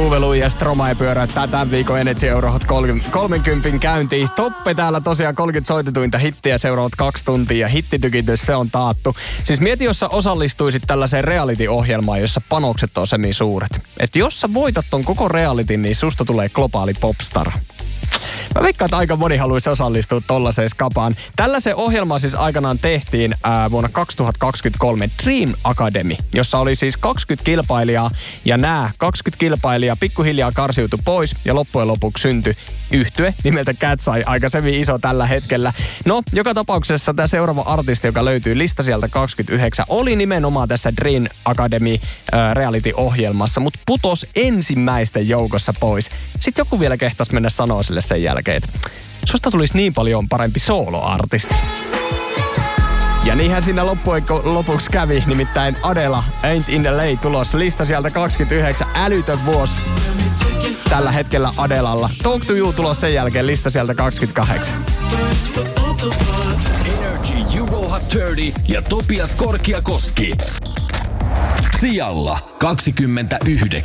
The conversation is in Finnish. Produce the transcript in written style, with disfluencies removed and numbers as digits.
Tuve ja Stromae pyöräyttää tämän viikon Energy Eurohot 30 käyntiin. Toppe täällä tosiaan 30 soitetuinta hittiä seuraavat 2 tuntia ja hittitykitys se on taattu. Siis mieti, jos sä osallistuisit tällaiseen reality-ohjelmaan, jossa panokset on semisuuret. Että jos sä voitat ton koko realityn, niin susta tulee globaali popstar. Mä veikkaan, että aika moni haluaisi osallistua tollaiseen skapaan. Tällaisen ohjelmaa siis aikanaan tehtiin vuonna 2023 Dream Academy, jossa oli siis 20 kilpailijaa ja nämä 20 kilpailijaa pikkuhiljaa karsiutui pois ja loppujen lopuksi syntyi yhtye nimeltä Cat's Eye, aika iso tällä hetkellä. No, joka tapauksessa tämä seuraava artisti, joka löytyy lista sieltä 29, oli nimenomaan tässä Dream Academy reality-ohjelmassa, mutta putos ensimmäisten joukossa pois. Sitten joku vielä kehtasi mennä sanoa sille sen jälkeen, että susta tulisi niin paljon parempi solo-artisti. Ja niinhän siinä loppujen lopuksi kävi, nimittäin Adela Ain't in the Lay tulos lista sieltä 29, älytön vuosi tällä hetkellä Adelalla. Talk to You tulos sen jälkeen lista sieltä 28. Energy Euro Hot 30 ja Topias Korkiakoski. Sijalla 29.